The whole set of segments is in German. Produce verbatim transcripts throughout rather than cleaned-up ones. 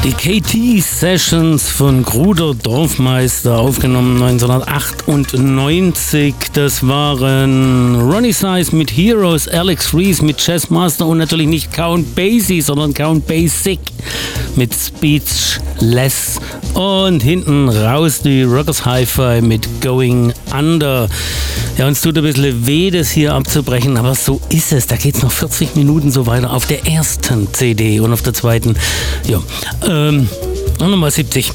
Die K T Sessions von Gruder Dorfmeister, aufgenommen neunzehnhundertachtundneunzig. Das waren Ronnie Size mit Heroes, Alex Reese mit Jazzmaster und natürlich nicht Count Basie, sondern Count Basic mit Speechless. Und hinten raus die Rockers Hi-Fi mit Going Under. Ja, uns tut ein bisschen weh, das hier abzubrechen, aber so ist es. Da geht es noch vierzig Minuten so weiter auf der ersten C D und auf der zweiten, ja, ähm, nochmal siebzig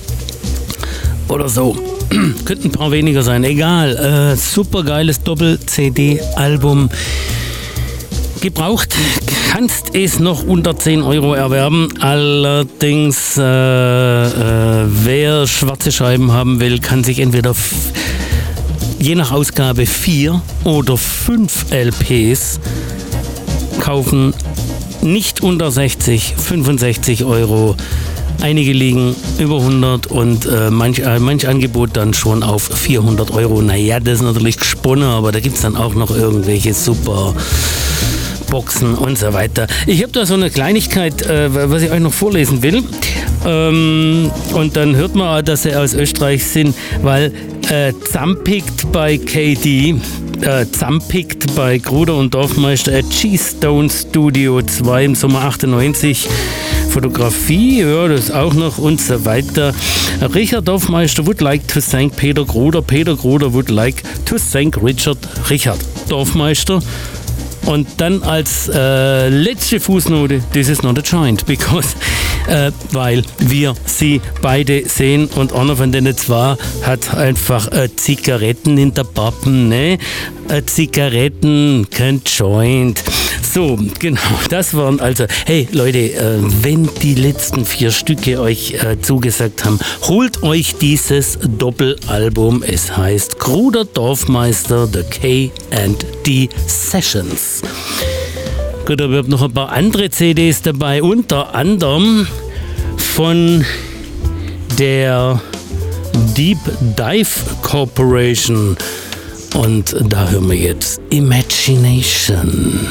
oder so. Könnten ein paar weniger sein, egal. Äh, super geiles Doppel-C D-Album. Gebraucht kannst es noch unter zehn Euro erwerben. Allerdings, äh, äh, wer schwarze Scheiben haben will, kann sich entweder f- je nach Ausgabe vier oder fünf L Ps kaufen. Nicht unter sechzig, fünfundsechzig Euro. Einige liegen über hundert und äh, manch, äh, manch Angebot dann schon auf vierhundert Euro. Naja, das ist natürlich gesponnen, aber da gibt es dann auch noch irgendwelche super Boxen und so weiter. Ich habe da so eine Kleinigkeit, äh, was ich euch noch vorlesen will. Ähm, und dann hört man auch, dass sie aus Österreich sind, weil äh, zusammenpickt bei K D, äh, zusammenpickt bei Gruder und Dorfmeister at G-Stone Studio zwei im Sommer achtundneunzig. Fotografie, ja, das auch noch und so weiter. Richard Dorfmeister would like to thank Peter Gruder. Peter Gruder would like to thank Richard. Richard Dorfmeister. Und dann als äh, letzte Fußnote, this is not a joint, because, äh, weil wir sie beide sehen und einer von denen zwei hat einfach äh, Zigaretten in der Pappen, ne? Äh, Zigaretten, kein Joint. So, genau, das waren also, hey Leute, äh, wenn die letzten vier Stücke euch äh, zugesagt haben, holt euch dieses Doppelalbum. Es heißt Gruder Dorfmeister, The K and D Sessions. Gut, aber ich habe noch ein paar andere C Ds dabei, unter anderem von der Deep Dive Corporation. Und da hören wir jetzt Imagination.